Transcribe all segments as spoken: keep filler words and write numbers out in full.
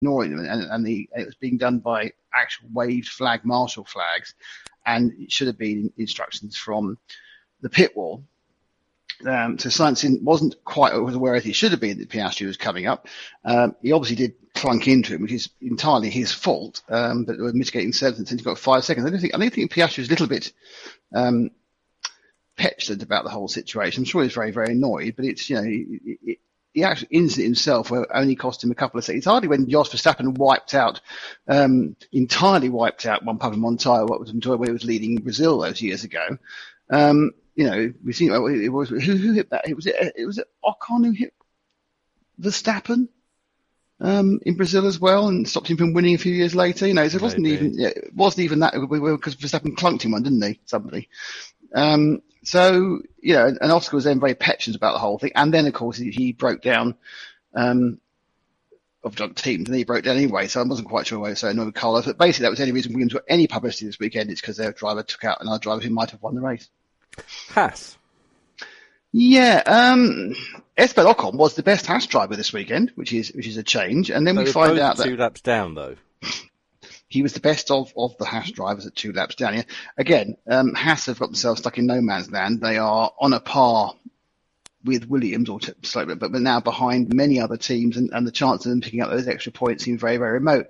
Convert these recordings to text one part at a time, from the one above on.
ignoring them, and, and the, it was being done by actual waved flag marshal flags, and it should have been instructions from the pit wall. Um, so Sainz wasn't quite as aware as he should have been that Piastri was coming up. Um, he obviously did clunk into him, which is entirely his fault, um, but there were mitigating circumstances. He's got five seconds. I don't think, I don't think Piastri was a little bit um, petulant about the whole situation. I'm sure he's very, very annoyed, but it's, you know, it, it, the actual incident himself only cost him a couple of seconds. It's hardly when Jos Verstappen wiped out, um, entirely wiped out Juan Pablo Montoya, what was Montoya when he was leading Brazil those years ago. Um, you know, we seen it was who, who hit that? It was it, it was it Ocon who hit Verstappen um, in Brazil as well, and stopped him from winning a few years later. You know, so it wasn't Maybe. even it wasn't even that because Verstappen clunked him one, didn't he? Somebody. Um, so you know, and Oscar was then very petulant about the whole thing, and then of course he, he broke down. Um, of drunk teams, and then he broke down anyway, so I wasn't quite sure why he was so annoyed with Carlos. But basically, that was the only reason Williams got any publicity this weekend. It's because their driver took out another driver who might have won the race. Haas. Yeah, um, Esteban Ocon was the best Haas driver this weekend, which is which is a change. And then so we find out that two laps down, though. He was the best of, of the Haas drivers at two laps down. Yeah. Again, um, Haas have got themselves stuck in no man's land. They are on a par with Williams, or t- slightly, but, but now behind many other teams, and, and the chance of them picking up those extra points seems very, very remote.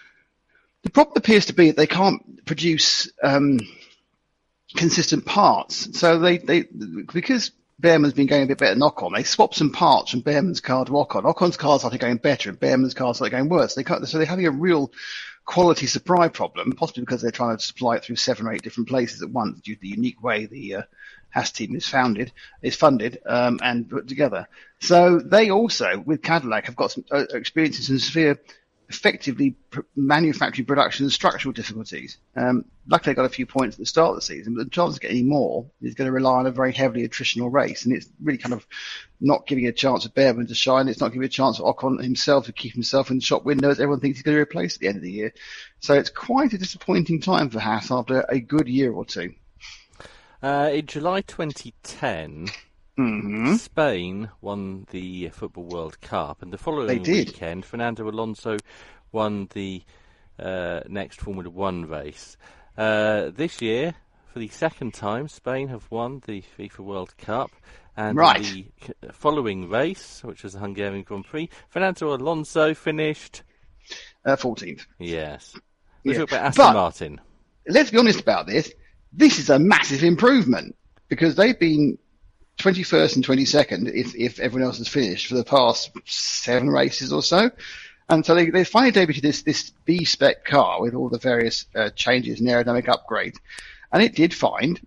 The problem appears to be that they can't produce um, consistent parts. So they, they because Behrman's been going a bit better than Ocon, they swapped some parts from Behrman's car to Ocon. Ocon's car started going better, and Behrman's car started going worse. They can't, so they're having a real quality supply problem, possibly because they're trying to supply it through seven or eight different places at once due to the unique way the uh, Haas team is founded, is funded, um, and put together. So they also, with Cadillac, have got some uh, experience in some severe, effectively pr- manufacturing production and structural difficulties. Um, luckily, they got a few points at the start of the season, but the chance of getting any more is going to rely on a very heavily attritional race, and it's really kind of not giving a chance of Behrman to shine. It's not giving a chance for Ocon himself to keep himself in the shop window, as everyone thinks he's going to replace at the end of the year. So it's quite a disappointing time for Haas after a good year or two. Uh, in July twenty ten, mm-hmm. Spain won the Football World Cup, and the following weekend, Fernando Alonso won the uh, next Formula One race. Uh, this year, for the second time, Spain have won the FIFA World Cup, and right. the following race, which was the Hungarian Grand Prix, Fernando Alonso finished uh, fourteenth. Yes. We yeah. talk about Aston but, Martin. Let's be honest about this. This is a massive improvement, because they've been twenty-first and twenty-second, if, if everyone else has finished, for the past seven races or so. And so they, they finally debuted this, this B-spec car with all the various uh, changes and aerodynamic upgrades. And it did find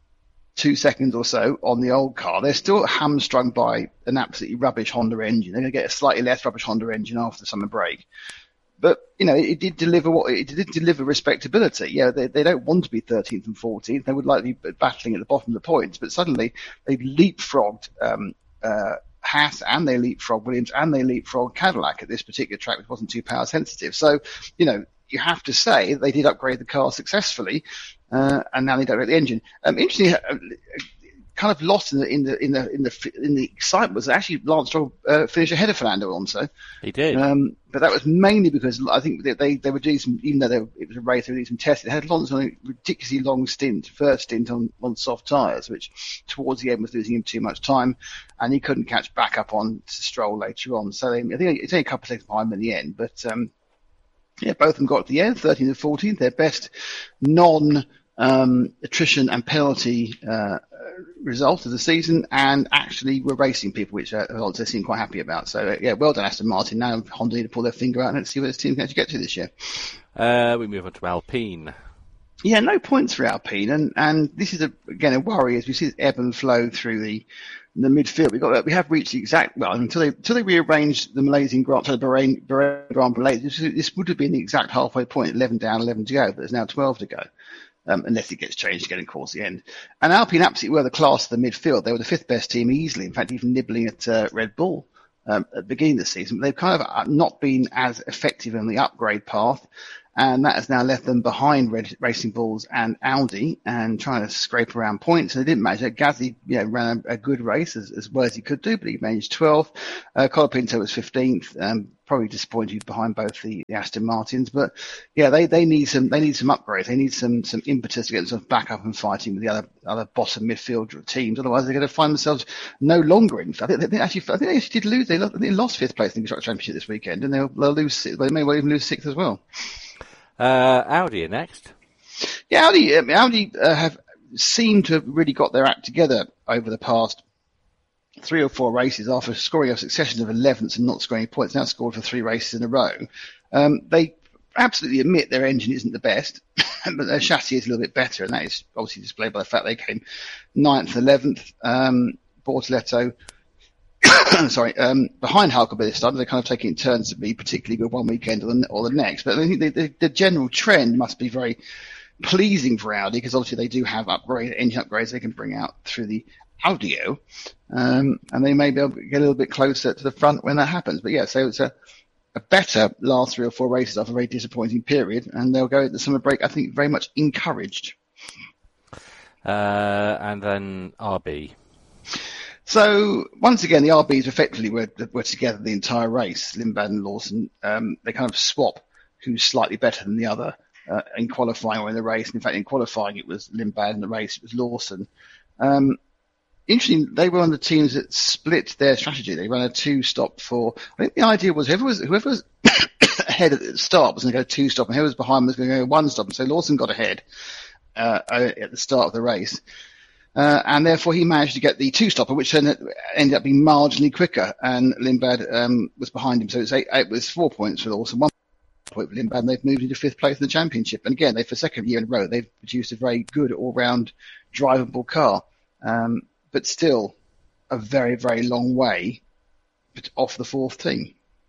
two seconds or so on the old car. They're still hamstrung by an absolutely rubbish Honda engine. They're going to get a slightly less rubbish Honda engine after the summer break. But, you know, it did deliver what it did deliver respectability. Yeah, they, they don't want to be thirteenth and fourteenth. They would like to be battling at the bottom of the points. But suddenly they leapfrogged um, uh, Haas, and they leapfrogged Williams, and they leapfrogged Cadillac at this particular track, which wasn't too power sensitive. So, you know, you have to say they did upgrade the car successfully, uh, and now they don't upgrade the engine. Um, interestingly, uh, kind of lost in the in the in the in the in the excitement was actually Lance Stroll uh, finished ahead of Fernando Alonso. He did, um, but that was mainly because I think they they, they were doing some, even though they, it was a race, they were doing some tests. They had Alonso on a ridiculously long stint, first stint on, on soft tyres, which towards the end was losing him too much time, and he couldn't catch back up on Stroll later on. So they, I think it's only a couple of seconds behind him in the end, but um, yeah, both of them got to the end, thirteenth and fourteenth, their best non. Um, attrition and penalty uh, result of the season, and actually were racing people, which uh, Alonso seemed quite happy about. So uh, yeah, well done Aston Martin. Now Honda need to pull their finger out and let's see where this team can actually get to this year. Uh, we move on to Alpine. Yeah, no points for Alpine, and and this is a, again a worry as we see this ebb and flow through the the midfield. We got we have reached the exact well until they until they rearranged the Malaysian Grand the Bahrain, Bahrain Grand Prix. This, this would have been the exact halfway point, eleven down, eleven to go, but there's now twelve to go. Um, unless it gets changed again, of course, the end. And Alpine absolutely were the class of the midfield. They were the fifth best team easily, in fact, even nibbling at uh, Red Bull um, at the beginning of the season. But they've kind of not been as effective in the upgrade path, and that has now left them behind Red Racing Bulls and Audi, and trying to scrape around points. And they didn't manage that. Gasly, you know, ran a, a good race as, as well as he could do, but he managed twelfth. Uh, Colapinto was fifteenth. Um, probably disappointed behind both the, the Aston Martins, but yeah, they, they need some they need some upgrades. They need some some impetus to get themselves back up and fighting with the other other bottom midfield teams. Otherwise, they're going to find themselves no longer in. I think they, they actually I think they actually did lose. They lost, they lost fifth place in the Constructors' Championship this weekend, and they'll, they'll lose. They may well even lose sixth as well. Uh, Audi are next. Yeah, Audi um, Audi uh, have seemed to have really got their act together over the past three or four races after scoring a succession of elevenths and not scoring points. Now scored for three races in a row. Um, they absolutely admit their engine isn't the best, but their chassis is a little bit better, and that is obviously displayed by the fact they came ninth, eleventh. Um, Bortoleto, sorry, um, behind Hulkenberg this time. They're kind of taking turns to be particularly good one weekend or the, or the next. But I think the, the, the general trend must be very pleasing for Audi, because obviously they do have upgrade engine upgrades they can bring out through the Audio, um, and they may be able to get a little bit closer to the front when that happens. But yeah, so it's a, a better last three or four races after a very disappointing period, and they'll go at the summer break, I think, very much encouraged. Uh, and then R B. So once again, the R Bs effectively were, were together the entire race. Lindblad and Lawson, um, they kind of swap who's slightly better than the other uh, in qualifying or in the race. And in fact, in qualifying, it was Lindblad, in the race, it was Lawson. Um, Interesting, they were on the teams that split their strategy. They ran a two-stop for. I think the idea was whoever was whoever was ahead at the start was going to go two-stop, and whoever was behind was going to go one-stop. And so Lawson got ahead uh, at the start of the race, uh, and therefore he managed to get the two-stopper, which then ended up being marginally quicker. And Lindblad um, was behind him, so it was, eight, it was four points for Lawson, one point for Lindblad, and they've moved into fifth place in the championship. And again, they for the second year in a row, they've produced a very good all-round drivable car. Um, but still a very, very long way off the fourth team.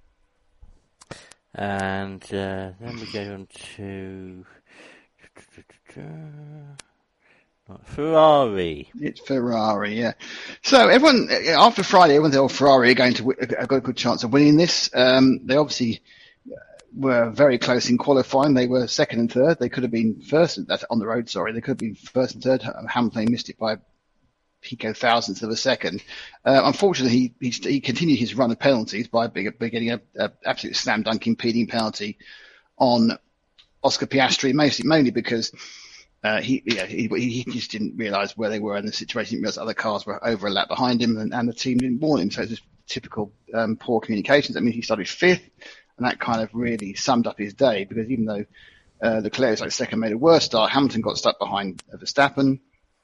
And uh, then we go on to Ferrari. It's Ferrari, yeah. So everyone, after Friday, everyone thought, oh, Ferrari are going to have got a good chance of winning this. Um, they obviously were very close in qualifying. They were second and third. They could have been first on the road, sorry. They could have been first and third. Hamilton missed it by pico thousandths of a second. Uh, unfortunately, he, he he continued his run of penalties by, by getting a, a absolute slam dunk impeding penalty on Oscar Piastri, mostly mainly because uh, he, yeah, he he just didn't realise where they were in the situation. He didn't realise other cars were over a lap behind him, and, and the team didn't warn him. So it's just typical um, poor communications. I mean, he started fifth, and that kind of really summed up his day, because even though uh, Leclerc was like second, made a worse start, Hamilton got stuck behind Verstappen,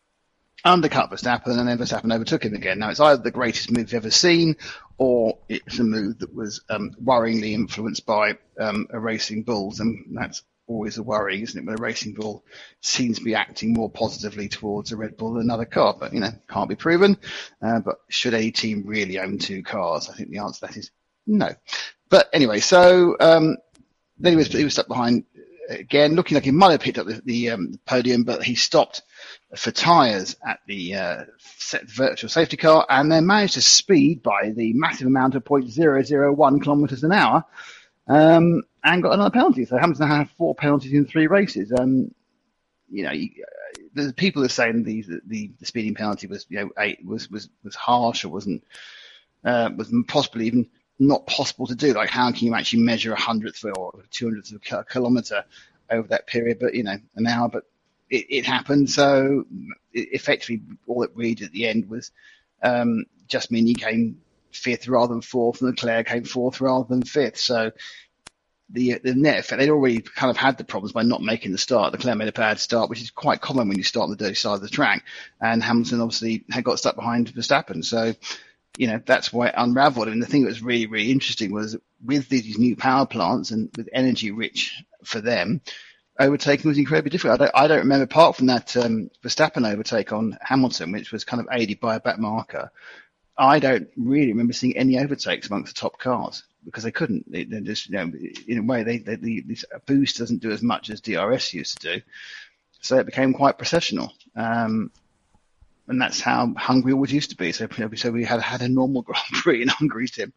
undercut Verstappen, and then Verstappen overtook him again. Now, it's either the greatest move you've ever seen, or it's a move that was um, worryingly influenced by um, a Racing Bulls, and that's always a worry, isn't it, when a Racing Bull seems to be acting more positively towards a Red Bull than another car. But, you know, can't be proven. Uh, but should any team really own two cars? I think the answer to that is no. But anyway, so um, then he was, he was stuck behind again, looking like he might have picked up the, the um, podium, but he stopped for tyres at the uh, virtual safety car, and then managed to speed by the massive amount of zero point zero zero one kilometres an hour, um, and got another penalty. So Hamilton had four penalties in three races. Um, you know, you, uh, the people are saying the, the the speeding penalty was, you know, eight, was was was harsh, or wasn't uh, was possibly even not possible to do. Like, how can you actually measure a hundredth or two hundredths of a kilometre over that period? But, you know, an hour, but it, it happened. So it, effectively, all it read at the end was um, just mean he came fifth rather than fourth, and Leclerc came fourth rather than fifth. So the the net effect, they'd already kind of had the problems by not making the start. Leclerc made a bad start, which is quite common when you start on the dirty side of the track. And Hamilton obviously had got stuck behind Verstappen. So, you know, that's why it unraveled. And the thing that was really, really interesting was, with these new power plants and with energy rich for them, overtaking was incredibly difficult. I don't, I don't remember, apart from that um, Verstappen overtake on Hamilton, which was kind of aided by a back marker, I don't really remember seeing any overtakes amongst the top cars, because they couldn't. They, they just, you know, in a way, they, they, the, this boost doesn't do as much as D R S used to do. So it became quite processional. Um, And that's how Hungary always used to be. So, so we had had a normal Grand Prix in Hungary, Tim.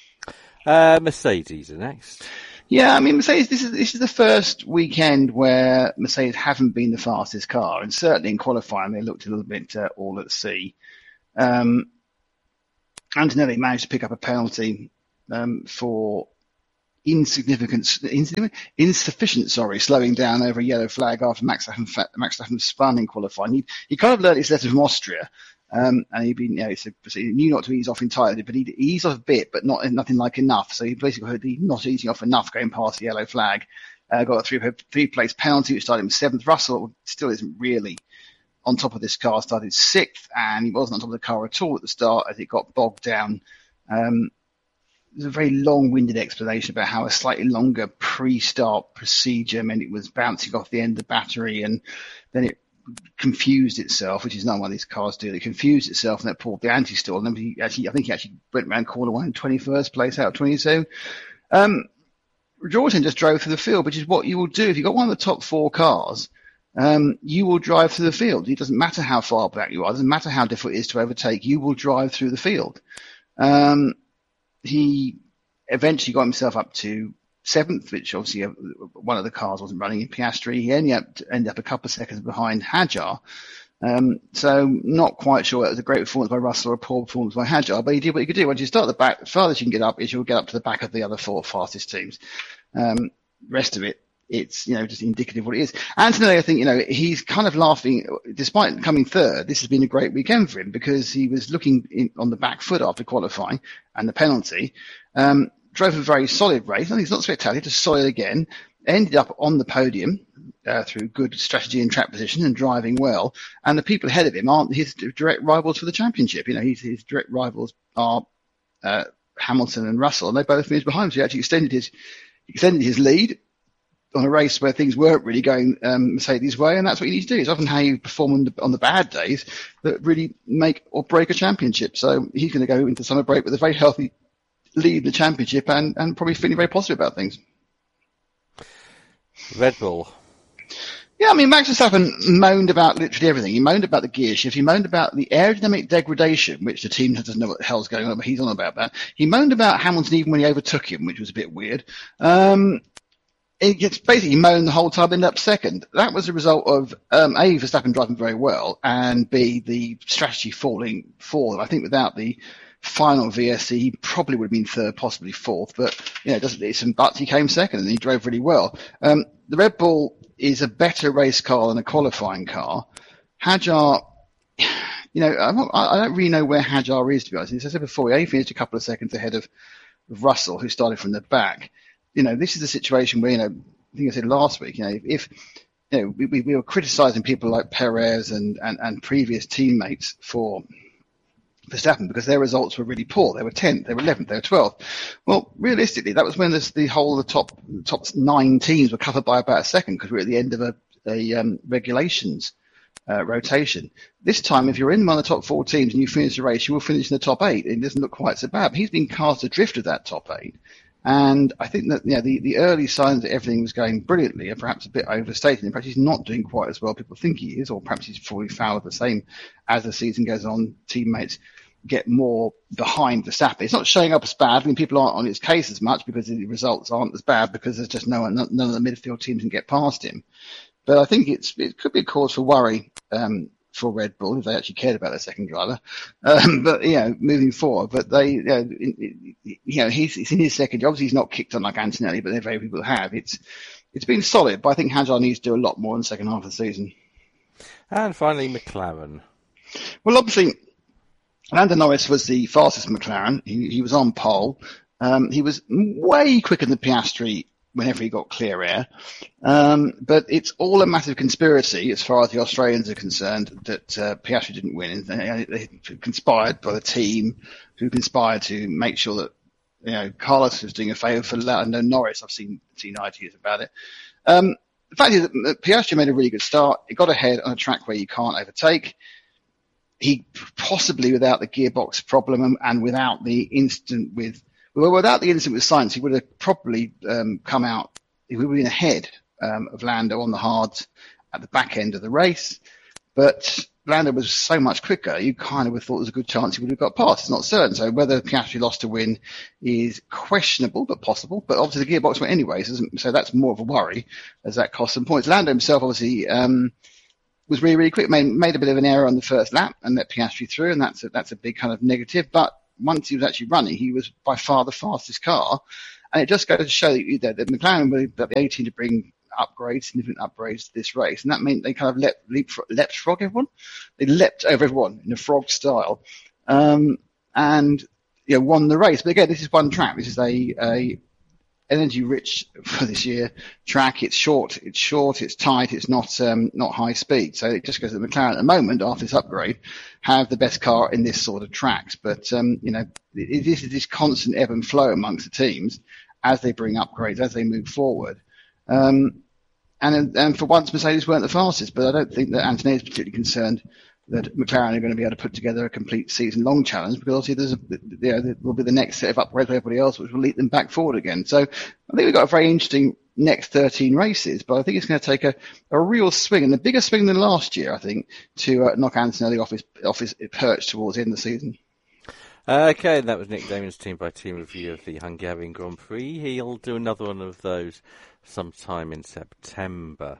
Uh, Mercedes are next. Yeah, I mean, Mercedes, this is this is the first weekend where Mercedes haven't been the fastest car. And certainly in qualifying, they looked a little bit uh, all at sea. Um, Antonelli managed to pick up a penalty um, for insignificant, insufficient, sorry, slowing down over a yellow flag after Max Verstappen, Max Verstappen spun in qualifying. He, he kind of learned his lesson from Austria, um, and he'd been, you know, he, said, he knew not to ease off entirely, but he'd ease off a bit, but not nothing like enough. So he basically heard he not easing off enough going past the yellow flag. Uh, got a three, three place penalty, which started him seventh. Russell still isn't really on top of this car, started sixth, and he wasn't on top of the car at all at the start as it got bogged down. Um, There's a very long-winded explanation about how a slightly longer pre-start procedure meant it was bouncing off the end of the battery, and then it confused itself, which is not what these cars do. It confused itself and it pulled the anti-stall. And then he actually, I think he actually went around corner one in twenty-first place out of twenty-two. Um, Jordan just drove through the field, which is what you will do if you've got one of the top four cars. Um, you will drive through the field. It doesn't matter how far back you are. It doesn't matter how difficult it is to overtake. You will drive through the field. Um, he eventually got himself up to seventh, which obviously uh, one of the cars wasn't running in Piastri. He ended up, ended up a couple of seconds behind Hadjar. Um, so not quite sure it was a great performance by Russell or a poor performance by Hadjar, but he did what he could do. Once you start at the back, the farthest you can get up is you'll get up to the back of the other four fastest teams. Um, rest of it, it's, you know, just indicative of what it is. Antonelli, I think, you know, he's kind of laughing, despite coming third. This has been a great weekend for him because he was looking in, on the back foot after qualifying and the penalty. Um, drove a very solid race. I think it's not spectacular, just solid again. Ended up on the podium uh, through good strategy and track position and driving well. And the people ahead of him aren't his direct rivals for the championship. You know, his, his direct rivals are uh, Hamilton and Russell, and they both finished behind him. So he actually extended his extended his lead on a race where things weren't really going um, Mercedes' way, and that's what you need to do. It's often how you perform on the, on the bad days that really make or break a championship. So he's going to go into summer break with a very healthy lead in the championship and, and probably feeling very positive about things. Red Bull. Yeah, I mean, Max Verstappen moaned about literally everything. He moaned about the gear shift. He moaned about the aerodynamic degradation, which the team doesn't know what the hell's going on, but he's on about that. He moaned about Hamilton even when he overtook him, which was a bit weird. Um, it gets basically moaned the whole time, ended up second. That was a result of, um, A, Verstappen driving very well, and B, the strategy falling forward. I think without the final V S C, he probably would have been third, possibly fourth, but, you know, it doesn't, it's some buts. He came second and he drove really well. Um, the Red Bull is a better race car than a qualifying car. Hadjar, you know, I'm not, I don't really know where Hadjar is, to be honest. As I said before, he only finished a couple of seconds ahead of, of Russell, who started from the back. You know, this is a situation where, you know, I think I said last week, you know, if, you know, we, we were criticizing people like Perez and, and, and previous teammates for Verstappen because their results were really poor. They were tenth, they were eleventh, they were twelfth. Well, realistically, that was when this, the whole of the top top nine teams were covered by about a second because we were at the end of a, a um, regulations uh, rotation. This time, if you're in one of the top four teams and you finish the race, you will finish in the top eight. It doesn't look quite so bad. But he's been cast adrift of that top eight. And I think that, you know, the, the early signs that everything was going brilliantly are perhaps a bit overstated. In fact, he's not doing quite as well people think he is, or perhaps he's falling foul of the same as the season goes on. Teammates get more behind Verstappen. It's not showing up as bad. I mean, people aren't on his case as much because the results aren't as bad because there's just no one, none of the midfield teams can get past him. But I think it's it could be a cause for worry um, for Red Bull if they actually cared about their second driver. Um, but you know, moving forward, but they, you know, in, you know he's, he's in his second job. Obviously, he's not kicked on like Antonelli, but there are very few people who have. It's it's been solid, but I think Hadjar needs to do a lot more in the second half of the season. And finally, McLaren. Well, obviously, Lando Norris was the fastest McLaren. He, he was on pole. Um, he was way quicker than Piastri whenever he got clear air. Um, but it's all a massive conspiracy as far as the Australians are concerned that uh, Piastri didn't win. They, they conspired by the team who conspired to make sure that, you know, Carlos was doing a favour for Lando Norris. I've seen, seen ideas about it. Um, the fact is that Piastri made a really good start. He got ahead on a track where you can't overtake. He possibly, without the gearbox problem and without the incident with, well, without the incident with Sainz, he would have probably um, come out, he would have been ahead um, of Lando on the hards at the back end of the race. But Lando was so much quicker, you kind of would have thought there was a good chance he would have got past. It's not certain. So whether Piastri lost to win is questionable, but possible. But obviously the gearbox went anyways, so that's more of a worry as that cost some points. Lando himself, obviously, um, was really, really quick, made, made a bit of an error on the first lap and let Piastri through, and that's a, that's a big kind of negative. But once he was actually running, he was by far the fastest car. And it just goes to show that, you know, that McLaren were the eighteen to bring upgrades, significant upgrades to this race. And that meant they kind of leapt, leap, leapfrog everyone. They leapt over everyone in a frog style. Um, and, you know, won the race. But again, this is one track. This is a, a energy rich for this year track. It's short, it's short, it's tight, it's not um, not high speed. So it just goes that McLaren at the moment, after this upgrade, have the best car in this sort of tracks. But um, you know, it, it is this constant ebb and flow amongst the teams as they bring upgrades, as they move forward. Um, and and for once, Mercedes weren't the fastest, but I don't think that Antonelli is particularly concerned that McLaren are going to be able to put together a complete season-long challenge, because obviously there's a, you know, there will be the next set of upgrades for everybody else, which will lead them back forward again. So I think we've got a very interesting next thirteen races, but I think it's going to take a, a real swing, and a bigger swing than last year, I think, to uh, knock Antonelli off his, off his perch towards the end of the season. Okay, that was Nick Damon's team-by-team review of the Hungarian Grand Prix. He'll do another one of those sometime in September.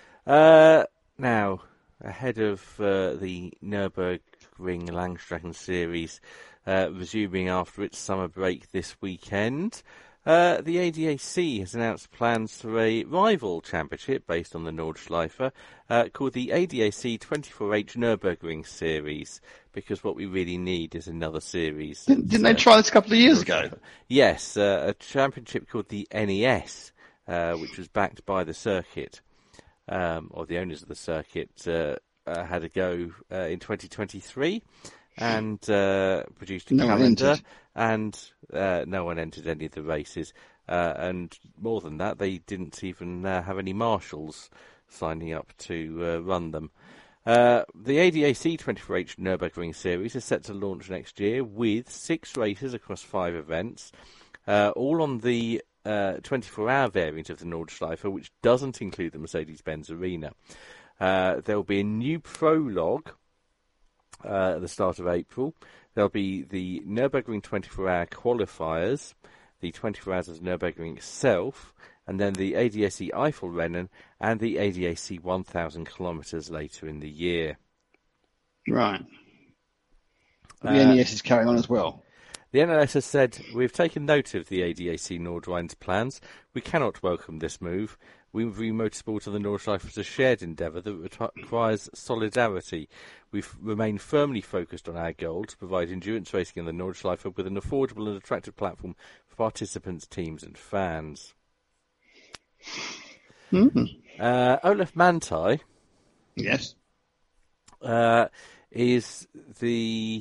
Uh, now... Ahead of uh, the Nürburgring Langstraßen Series uh, resuming after its summer break this weekend, uh, the A D A C has announced plans for a rival championship based on the Nordschleife uh, called the A D A C twenty-four H Nürburgring Series, because what we really need is another series. Didn't, didn't uh, they try this a couple of years ago? Yes, uh, a championship called the N E S, uh, which was backed by the circuit. Um, or the owners of the circuit uh, uh, had a go uh, in twenty twenty-three and uh, produced a no calendar, and uh, no one entered any of the races. Uh, and more than that, they didn't even uh, have any marshals signing up to uh, run them. Uh, the A D A C twenty-four H Nürburgring Series is set to launch next year with six races across five events, uh, all on the Uh, twenty-four hour variant of the Nordschleife, which doesn't include the Mercedes-Benz Arena. Uh, there will be a new prologue uh, at the start of April. There'll be the Nürburgring twenty-four hour qualifiers, the twenty-four hours of Nürburgring itself, and then the A D A C Eifelrennen and the A D A C one thousand kilometres later in the year. Right. The uh, N E S is carrying on as well. The N L S has said, "We've taken note of the A D A C Nordrhein plans. We cannot welcome this move. We view motorsport on the Nordschleife as a shared endeavour that requires solidarity. We've remained firmly focused on our goal to provide endurance racing on the Nordschleife with an affordable and attractive platform for participants, teams and fans." Mm-hmm. Uh, Olaf Manthey yes. uh, is the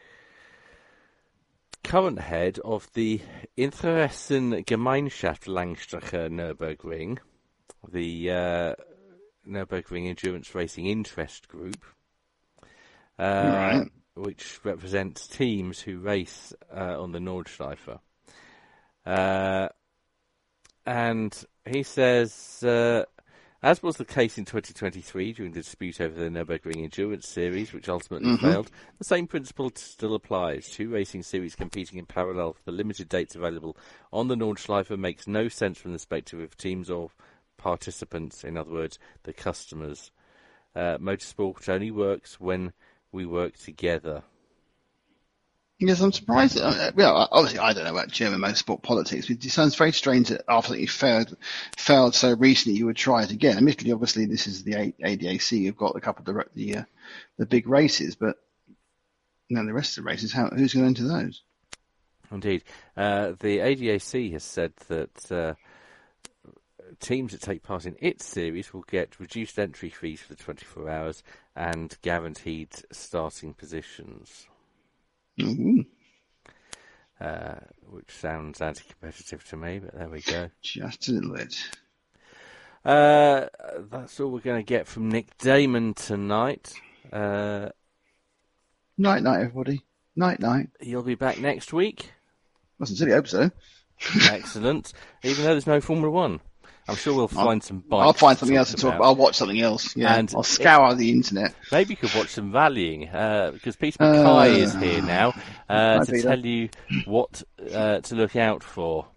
current head of the Interessengemeinschaft Langstrecke Nürburgring, the uh, Nürburgring Endurance Racing Interest Group, uh, right. which represents teams who race uh, on the Nordschleife. Uh, and he says, uh, as was the case in twenty twenty-three during the dispute over the Nürburgring Endurance Series, which ultimately mm-hmm. failed, the same principle still applies. Two racing series competing in parallel for the limited dates available on the Nordschleife makes no sense from the perspective of teams or participants, in other words, the customers. Uh, motorsport only works when we work together. Yes, I'm surprised. Uh, well, obviously, I don't know about German motorsport politics, but it sounds very strange that after you failed, failed so recently, you would try it again. Admittedly, obviously, this is the A D A C. You've got a couple of the the, uh, the big races, but you know, the rest of the races, how, who's going to enter those? Indeed, uh, the A D A C has said that uh, teams that take part in its series will get reduced entry fees for the twenty-four hours and guaranteed starting positions. Mm-hmm. Uh, which sounds anti-competitive to me, but there we go. Just a little bit. Uh, that's all we're going to get from Nick Damon tonight. Uh, night, night, everybody. Night, night. He'll be back next week. I sincerely hope so. Excellent. Even though there's no Formula One. I'm sure we'll find I'll, some bites. I'll find something to else to talk about. about. I'll watch something else. Yeah, and I'll scour it, the internet. Maybe you could watch some rallying, uh, because Peter Mackay uh, is here now uh, to tell you what uh, to look out for.